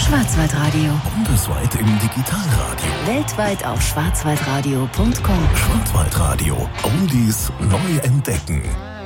Schwarzwaldradio. Bundesweit im Digitalradio. Weltweit auf schwarzwaldradio.com. Schwarzwaldradio. Oldies neu entdecken.